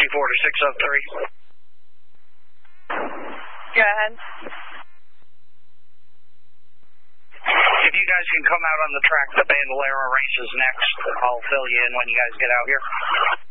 54 to 603. Go ahead. If you guys can come out on the track, the Bandolero race is next. I'll fill you in when you guys get out here.